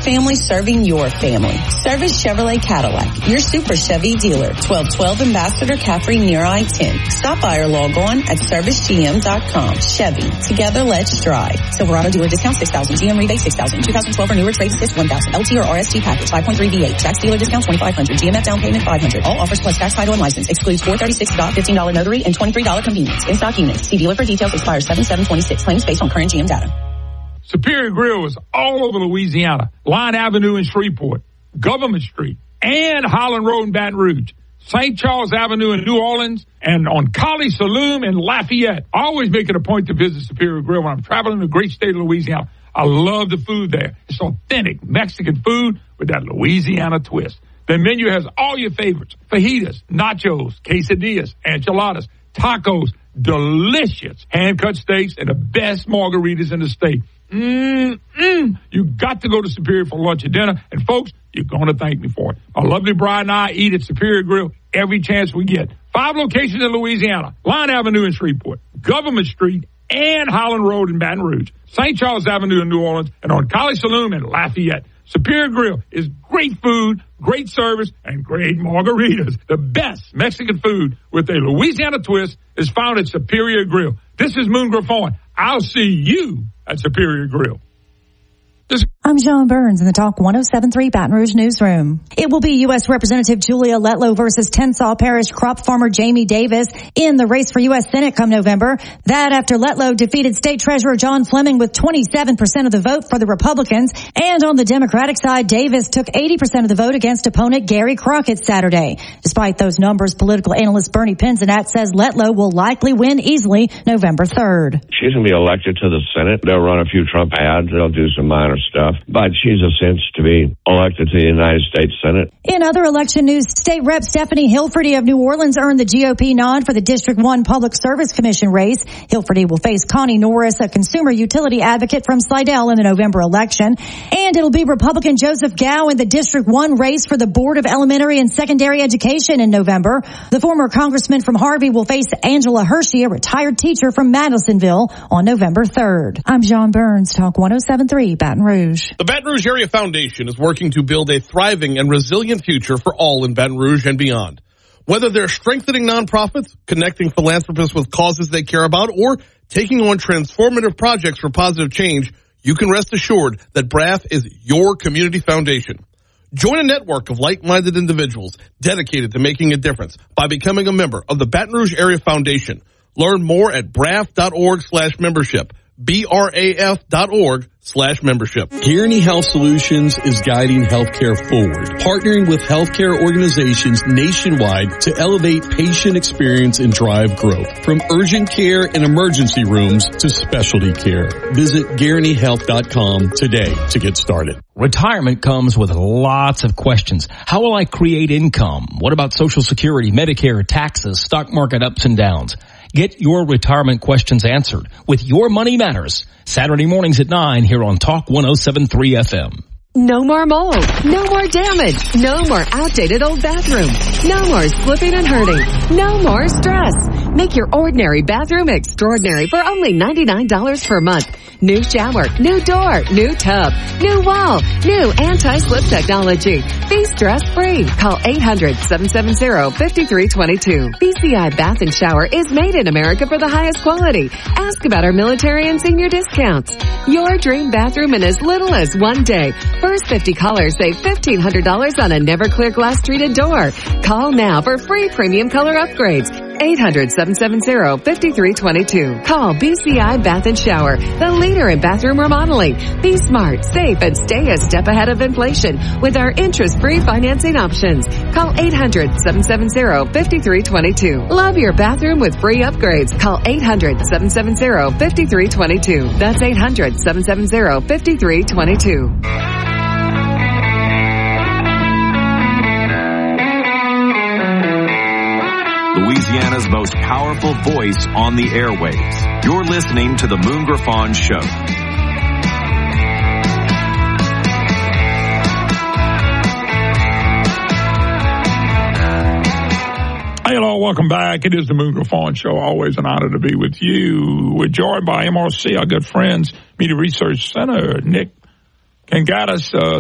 family serving your family. Service Chevrolet Cadillac, your Super Chevy dealer, 1212 Ambassador Caffrey near I-10. Stop by or log on at servicegm.com. Chevy, together let's drive. Silverado dealer discount $6,000, GM rebate $6,000, 2012 or newer trade assist $1,000, LT or RST package 5.3 V8, tax dealer discount $2,500, GMF down payment $500. All offers plus tax, title, and license. Excludes $436 $15 notary and $23 convenience. In stock units. See dealer for details. Expires 7/7/26. Claims based on current GM data. Superior Grill is all over Louisiana. Line Avenue in Shreveport, Government Street, and Holland Road in Baton Rouge, St. Charles Avenue in New Orleans, and on College Saloon in Lafayette. I always make it a point to visit Superior Grill when I'm traveling the great state of Louisiana. I love the food there. It's authentic Mexican food with that Louisiana twist. The menu has all your favorites: fajitas, nachos, quesadillas, enchiladas, tacos, delicious hand-cut steaks, and the best margaritas in the state. You got to go to Superior for lunch or dinner, and folks, you're going to thank me for it. My lovely bride and I eat at Superior Grill every chance we get. 5 locations in Louisiana: Line Avenue in Shreveport, Government Street, and Holland Road in Baton Rouge, St. Charles Avenue in New Orleans, and on College Saloon in Lafayette. Superior Grill is great food, great service, and great margaritas. The best Mexican food with a Louisiana twist is found at Superior Grill. This is Moon Griffon. I'll see you at Superior Grill. I'm John Burns in the Talk 107.3 Baton Rouge newsroom. It will be U.S. Representative Julia Letlow versus Tensas Parish crop farmer Jamie Davis in the race for U.S. Senate come November. That after Letlow defeated State Treasurer John Fleming with 27% of the vote for the Republicans. And on the Democratic side, Davis took 80% of the vote against opponent Gary Crockett Saturday. Despite those numbers, political analyst Bernie Pinzinat says Letlow will likely win easily November 3rd. She's going to be elected to the Senate. They'll run a few Trump ads. They'll do some minor stuff. But she's a cinch to be elected to the United States Senate. In other election news, State Rep Stephanie Hilferty of New Orleans earned the GOP nod for the District 1 Public Service Commission race. Hilferty will face Connie Norris, a consumer utility advocate from Slidell, in the November election. And it'll be Republican Joseph Gow in the District 1 race for the Board of Elementary and Secondary Education in November. The former congressman from Harvey will face Angela Hershey, a retired teacher from Madisonville, on November 3rd. I'm John Burns, Talk 107.3 Baton Rouge. The Baton Rouge Area Foundation is working to build a thriving and resilient future for all in Baton Rouge and beyond. Whether they're strengthening nonprofits, connecting philanthropists with causes they care about, or taking on transformative projects for positive change, you can rest assured that BRAF is your community foundation. Join a network of like-minded individuals dedicated to making a difference by becoming a member of the Baton Rouge Area Foundation. Learn more at braf.org/membership. BRAF.org/membership. Guaranty Health Solutions is guiding healthcare forward, partnering with healthcare organizations nationwide to elevate patient experience and drive growth. From urgent care and emergency rooms to specialty care. Visit GuarantyHealth.com today to get started. Retirement comes with lots of questions. How will I create income? What about Social Security, Medicare, taxes, stock market ups and downs? Get your retirement questions answered with Your Money Matters. Saturday mornings at 9 here on Talk 107.3 FM. No more mold. No more damage. No more outdated old bathroom. No more slipping and hurting. No more stress. Make your ordinary bathroom extraordinary for only $99 per month. New shower, new door, new tub, new wall, new anti-slip technology. Be stress-free. Call 800-770-5322. BCI Bath and Shower is made in America for the highest quality. Ask about our military and senior discounts. Your dream bathroom in as little as 1 day. First 50 callers save $1,500 on a never clear glass treated door. Call now for free premium color upgrades. 800-770-5322. Call BCI Bath and Shower, the leader in bathroom remodeling. Be smart, safe, and stay a step ahead of inflation with our interest-free financing options. Call 800-770-5322. Love your bathroom with free upgrades. Call 800-770-5322. That's 800-770-5322. Louisiana's most powerful voice on the airwaves. You're listening to The Moon Griffon Show. Hey, hello, welcome back. It is The Moon Griffon Show. Always an honor to be with you. We're joined by MRC, our good friends, Media Research Center. Nick Kangatis,